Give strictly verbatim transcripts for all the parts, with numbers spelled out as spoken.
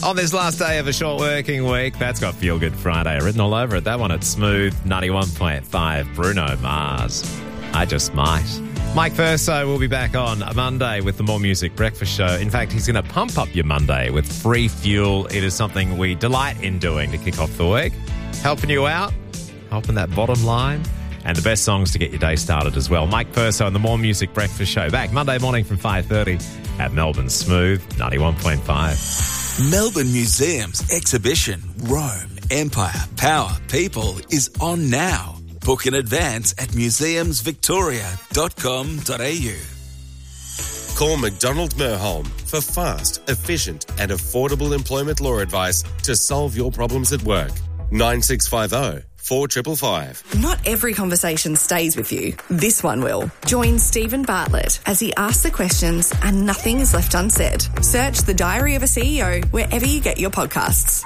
On this last day of a short working week, that's got Feel Good Friday written all over it. That one at Smooth ninety-one point five, Bruno Mars. I Just Might. Mike Verso will be back on Monday with the More Music Breakfast Show. In fact, he's going to pump up your Monday with free fuel. It is something we delight in doing to kick off the week. Helping you out, helping that bottom line, and the best songs to get your day started as well. Mike Verso and the More Music Breakfast Show back Monday morning from five thirty at Melbourne Smooth ninety-one point five. Melbourne Museum's exhibition, Rome, Empire, Power, People is on now. Book in advance at museums victoria dot com dot a u. Call McDonald Merholm for fast, efficient and affordable employment law advice to solve your problems at work. nine six five zero, four five five five. Not every conversation stays with you. This one will. Join Stephen Bartlett as he asks the questions and nothing is left unsaid. Search The Diary of a C E O wherever you get your podcasts.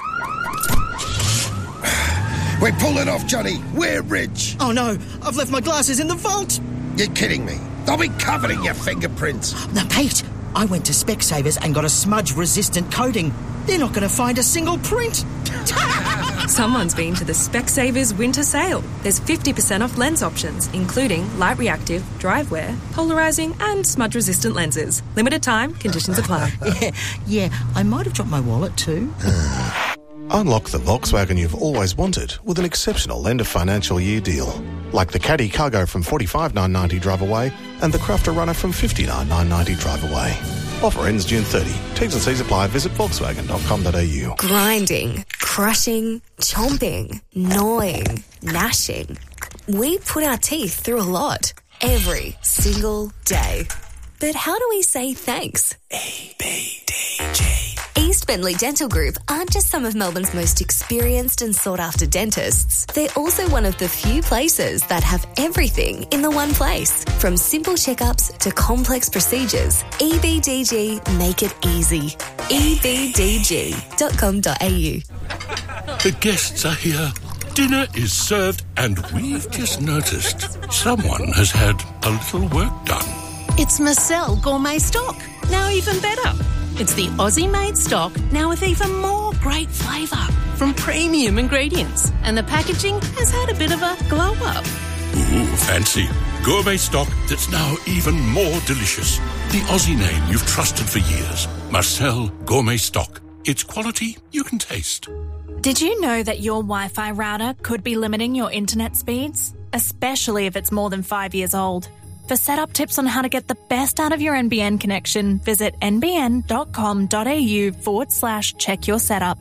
We're pulling off, Johnny. We're rich. Oh, no. I've left my glasses in the vault. You're kidding me. They'll be covered in your fingerprints. Now, Pete, I went to Specsavers and got a smudge-resistant coating. They're not going to find a single print. Someone's been to the Specsavers winter sale. There's fifty percent off lens options, including light reactive, dry wear, polarising and smudge-resistant lenses. Limited time, conditions apply. yeah, yeah, I might have dropped my wallet too. Unlock the Volkswagen you've always wanted with an exceptional end of financial year deal. Like the Caddy Cargo from forty-five thousand nine hundred ninety drive away and the Crafter Runner from fifty-nine thousand nine hundred ninety drive away. Offer ends June thirtieth. T's and C's apply. Visit volkswagen dot com dot a u. Grinding, crushing, chomping, gnawing, gnashing. We put our teeth through a lot every single day. But how do we say thanks? E B D G. East Bentley Dental Group aren't just some of Melbourne's most experienced and sought-after dentists. They're also one of the few places that have everything in the one place. From simple checkups to complex procedures, E B D G make it easy. e b d g dot com dot a u. The guests are here. Dinner is served and we've just noticed someone has had a little work done. It's Marcel Gourmet Stock, now even better. It's the Aussie-made stock, now with even more great flavour from premium ingredients. And the packaging has had a bit of a glow-up. Ooh, fancy. Gourmet stock that's now even more delicious. The Aussie name you've trusted for years. Marcel Gourmet Stock. It's quality you can taste. Did you know that your Wi-Fi router could be limiting your internet speeds? Especially if it's more than five years old. For setup tips on how to get the best out of your N B N connection, visit nbn.com.au forward slash check your setup.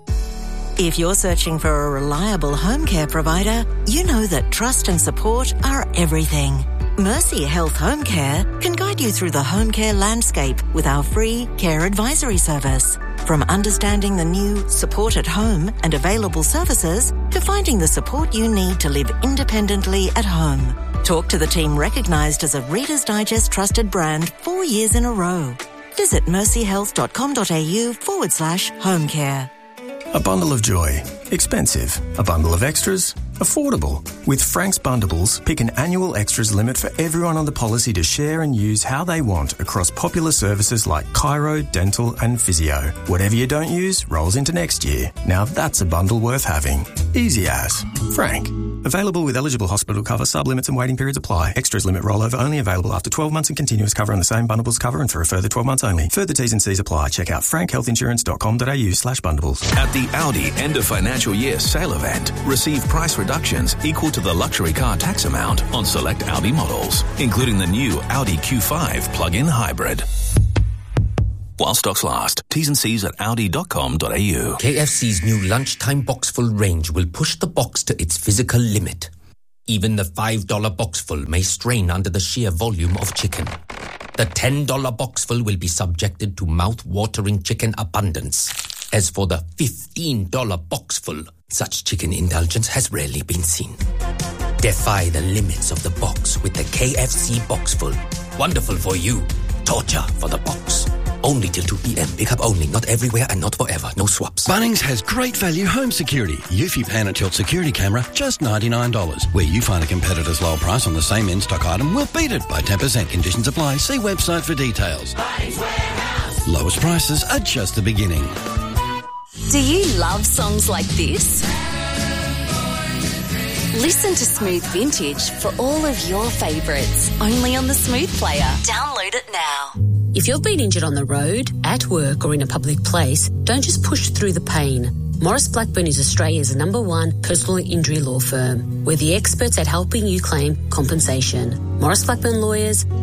If you're searching for a reliable home care provider, you know that trust and support are everything. Mercy Health Home Care can guide you through the home care landscape with our free care advisory service. From understanding the new support at home and available services to finding the support you need to live independently at home. Talk to the team recognised as a Reader's Digest trusted brand four years in a row. Visit mercyhealth.com.au forward slash home care. A bundle of joy. Expensive. A bundle of extras. Affordable. With Frank's Bundles, pick an annual extras limit for everyone on the policy to share and use how they want across popular services like chiro, dental and physio. Whatever you don't use rolls into next year. Now that's a bundle worth having. Easy as. Frank. Available with eligible hospital cover, sub-limits and waiting periods apply. Extras limit rollover only available after twelve months and continuous cover on the same bundles cover and for a further twelve months only. Further T's and C's apply. Check out frankhealthinsurance.com.au slash bundles. At the Audi end of financial year sale event, receive price reductions equal to the luxury car tax amount on select Audi models, including the new Audi Q five plug-in hybrid. While stocks last. T's and C's at audi dot com dot a u. K F C's new lunchtime boxful range will push the box to its physical limit. Even the five dollar boxful may strain under the sheer volume of chicken. The ten dollar boxful will be subjected to mouth-watering chicken abundance. As for the fifteen dollar boxful, such chicken indulgence has rarely been seen. Defy the limits of the box with the K F C boxful. Wonderful for you. Torture for the box. Only till two p.m. Pick up only. Not everywhere and not forever. No swaps. Bunnings has great value home security. Eufy Pan and Tilt security camera, just ninety-nine dollars. Where you find a competitor's lower price on the same in-stock item, we'll beat it by ten percent. Conditions apply. See website for details. Bunnings Warehouse. Lowest prices are just the beginning. Do you love songs like this? Listen to Smooth Vintage for all of your favourites, only on the Smooth Player. Download it now. If you've been injured on the road, at work or in a public place, don't just push through the pain. Morris Blackburn is Australia's number one personal injury law firm. We're the experts at helping you claim compensation. Morris Blackburn Lawyers,